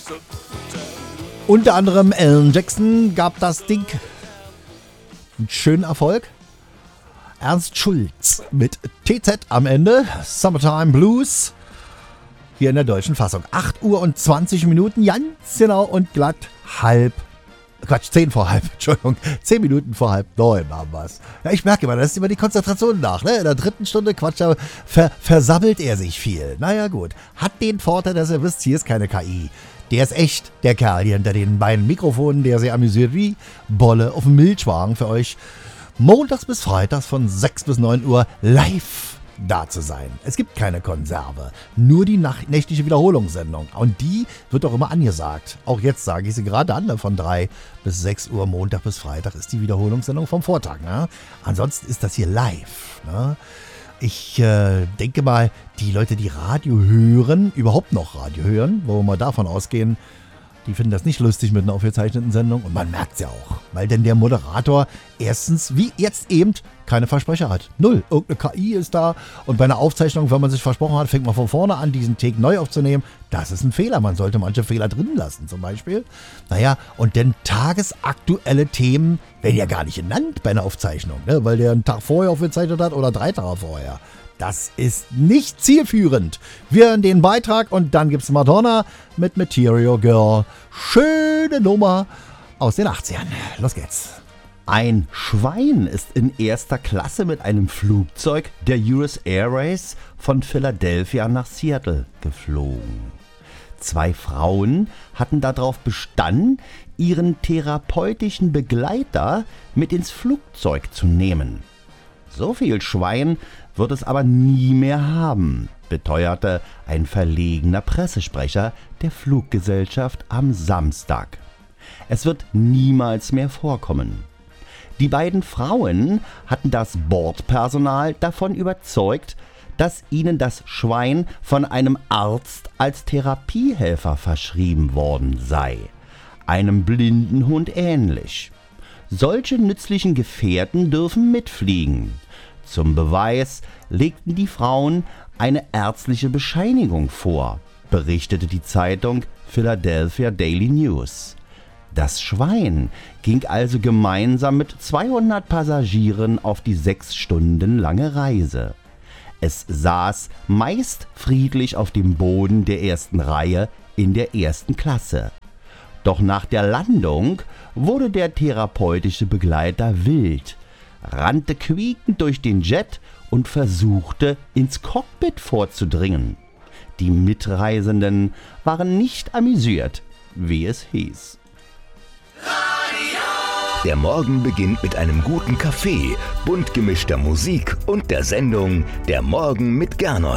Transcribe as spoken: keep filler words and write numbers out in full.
Unter anderem Alan Jackson gab das Ding einen schönen Erfolg. Ernst Schulz mit T Z am Ende, Summertime Blues, hier in der deutschen Fassung. acht Uhr und zwanzig Minuten, ganz genau und glatt halb, Quatsch, zehn vor halb, Entschuldigung, zehn Minuten vor halb neun haben wir es. Ja, ich merke immer, das ist immer die Konzentration nach, ne? In der dritten Stunde, Quatsch, ver, versammelt er sich viel. Naja gut, hat den Vorteil, dass ihr wisst, hier ist keine K I. Der ist echt, der Kerl hier hinter den beiden Mikrofonen, der sehr amüsiert wie Bolle auf dem Milchwagen für euch montags bis freitags von sechs bis neun Uhr live da zu sein. Es gibt keine Konserve, nur die nach- nächtliche Wiederholungssendung. Und die wird auch immer angesagt. Auch jetzt sage ich sie gerade an, von drei bis sechs Uhr Montag bis Freitag ist die Wiederholungssendung vom Vortag. Ne? Ansonsten ist das hier live. Ne? Ich äh, denke mal, die Leute, die Radio hören, überhaupt noch Radio hören, wo wir mal davon ausgehen, die finden das nicht lustig mit einer aufgezeichneten Sendung. Und man merkt es ja auch, weil denn der Moderator erstens, wie jetzt eben, keine Versprecher hat. Null. Irgendeine K I ist da und bei einer Aufzeichnung, wenn man sich versprochen hat, fängt man von vorne an, diesen Take neu aufzunehmen. Das ist ein Fehler. Man sollte manche Fehler drin lassen zum Beispiel. Naja, und denn tagesaktuelle Themen werden ja gar nicht genannt bei einer Aufzeichnung, ne? Weil der einen Tag vorher aufgezeichnet hat oder drei Tage vorher. Das ist nicht zielführend. Wir hören den Beitrag und dann gibt's Madonna mit Material Girl. Schöne Nummer aus den achtzigern. Los geht's. Ein Schwein ist in erster Klasse mit einem Flugzeug der U S Airways von Philadelphia nach Seattle geflogen. Zwei Frauen hatten darauf bestanden, ihren therapeutischen Begleiter mit ins Flugzeug zu nehmen. So viel Schwein wird es aber nie mehr haben, beteuerte ein verlegener Pressesprecher der Fluggesellschaft am Samstag. Es wird niemals mehr vorkommen. Die beiden Frauen hatten das Bordpersonal davon überzeugt, dass ihnen das Schwein von einem Arzt als Therapiehelfer verschrieben worden sei, einem blinden Hund ähnlich. Solche nützlichen Gefährten dürfen mitfliegen. Zum Beweis legten die Frauen eine ärztliche Bescheinigung vor, berichtete die Zeitung Philadelphia Daily News. Das Schwein ging also gemeinsam mit zweihundert Passagieren auf die sechs Stunden lange Reise. Es saß meist friedlich auf dem Boden der ersten Reihe in der ersten Klasse. Doch nach der Landung wurde der therapeutische Begleiter wild, rannte quiekend durch den Jet und versuchte, ins Cockpit vorzudringen. Die Mitreisenden waren nicht amüsiert, wie es hieß. Der Morgen beginnt mit einem guten Kaffee, bunt gemischter Musik und der Sendung Der Morgen mit Gernot.